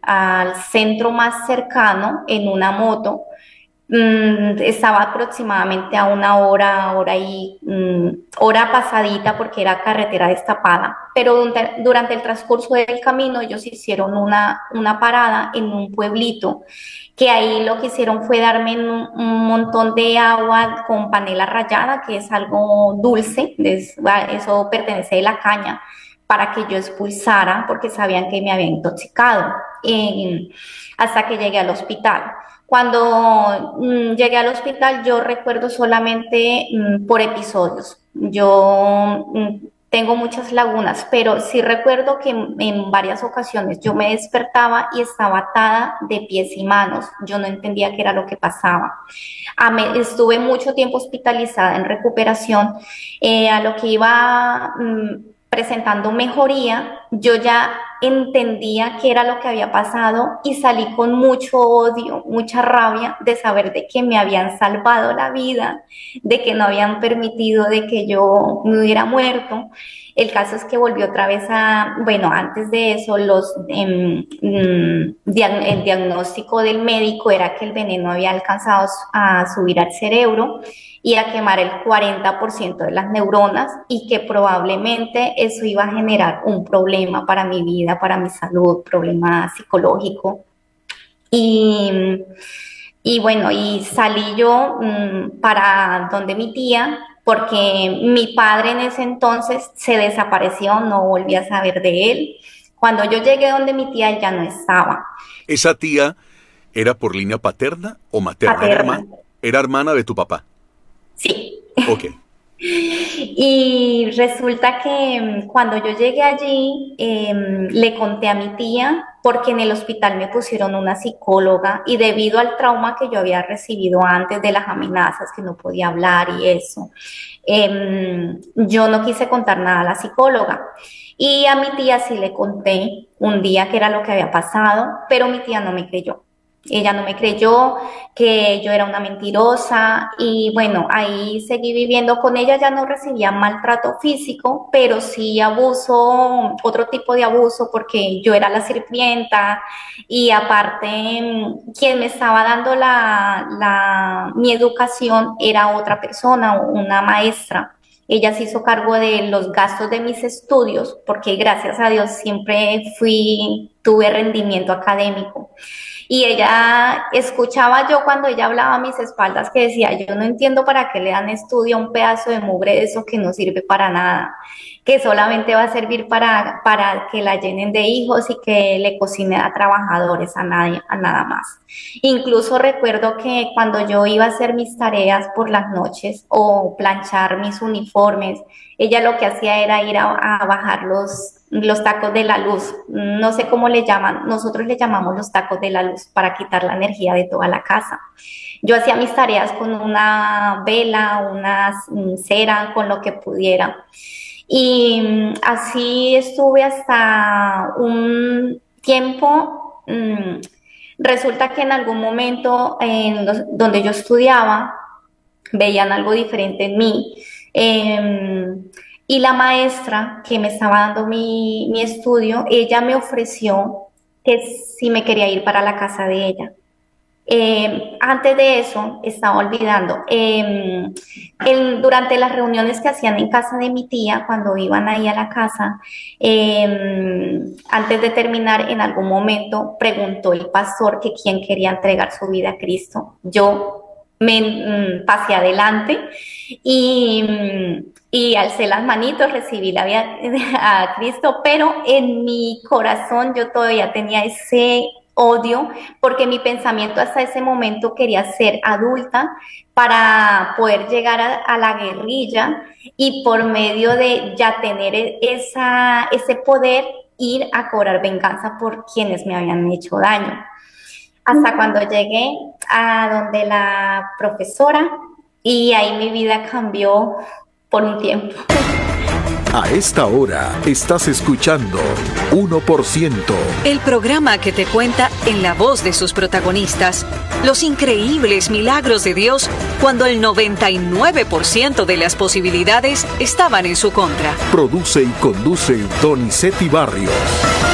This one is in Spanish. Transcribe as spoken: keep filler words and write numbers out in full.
al centro más cercano en una moto. Mm, estaba aproximadamente a una hora, hora y mm, hora pasadita porque era carretera destapada, pero durante, durante el transcurso del camino ellos hicieron una, una parada en un pueblito, que ahí lo que hicieron fue darme un, un montón de agua con panela rallada, que es algo dulce, es- eso pertenece a la caña, para que yo expulsara porque sabían que me había intoxicado, eh, hasta que llegué al hospital. Cuando mm, llegué al hospital, yo recuerdo solamente mm, por episodios. Yo mm, tengo muchas lagunas, pero sí recuerdo que en, en varias ocasiones yo me despertaba y estaba atada de pies y manos. Yo no entendía qué era lo que pasaba. A me- estuve mucho tiempo hospitalizada en recuperación, eh, a lo que iba mm, presentando mejoría, yo ya entendía qué era lo que había pasado y salí con mucho odio, mucha rabia de saber de que me habían salvado la vida, de que no habían permitido de que yo me hubiera muerto. El caso es que volvió otra vez a, bueno, antes de eso, los, em, mm, diag- el diagnóstico del médico era que el veneno había alcanzado a subir al cerebro y a quemar el cuarenta por ciento de las neuronas y que probablemente eso iba a generar un problema para mi vida, para mi salud, problema psicológico. Y, y bueno, y salí yo mm, para donde mi tía, porque mi padre en ese entonces se desapareció, no volví a saber de él. Cuando yo llegué donde mi tía, él ya no estaba, ¿Esa tía era por línea paterna o materna? ¿Era paterna, hermana? ¿Era hermana de tu papá? sí. Ok. Y resulta que mm, cuando yo llegué allí, em, le conté a mi tía porque en el hospital me pusieron una psicóloga y debido al trauma que yo había recibido antes de las amenazas, que no podía hablar y eso, em, yo no quise contar nada a la psicóloga. Y a mi tía sí le conté un día que era lo que había pasado, pero mi tía no me creyó. Ella no me creyó que yo era una mentirosa y bueno, ahí seguí viviendo con ella, ya no recibía maltrato físico, pero sí abuso, otro tipo de abuso porque yo era la sirvienta y aparte mm, quien me estaba dando la, la, mi educación era otra persona, una maestra. Ella se hizo cargo de los gastos de mis estudios porque gracias a Dios siempre fui, tuve rendimiento académico. Y ella escuchaba yo cuando ella hablaba a mis espaldas que decía, yo no entiendo para qué le dan estudio a un pedazo de mugre de eso que no sirve para nada, que solamente va a servir para, para que la llenen de hijos y que le cocine a trabajadores, a nadie, a nada más. Incluso recuerdo que cuando yo iba a hacer mis tareas por las noches o planchar mis uniformes, ella lo que hacía era ir a, a bajar los, los tacos de la luz. No sé cómo le llaman, nosotros le llamamos los tacos de la luz para quitar la energía de toda la casa. Yo hacía mis tareas con una vela, una mm, cera, con lo que pudiera. Y mm, así estuve hasta un tiempo. mm, Resulta que en algún momento en los- donde yo estudiaba, veían algo diferente en mí. Eh, y la maestra que me estaba dando mi, mi estudio, ella me ofreció que si me quería ir para la casa de ella. Eh, antes de eso, estaba olvidando, eh, el- durante las reuniones que hacían en casa de mi tía, cuando iban ahí a la casa, eh, antes de terminar, en algún momento preguntó el pastor que quién quería entregar su vida a Cristo. Yo me mm, pasé adelante y, mm, y alcé las manitos, recibí la vida a Cristo, pero en mi corazón yo todavía tenía ese odio porque mi pensamiento hasta ese momento quería ser adulta para poder llegar a, a la guerrilla y por medio de ya tener e- esa, ese poder ir a cobrar venganza por quienes me habían hecho daño. Hasta cuando llegué a donde la profesora y ahí mi vida cambió por un tiempo. A esta hora estás escuchando uno por ciento. El programa que te cuenta en la voz de sus protagonistas los increíbles milagros de Dios cuando el noventa y nueve por ciento de las posibilidades estaban en su contra. Produce y conduce Donizetti Barrios.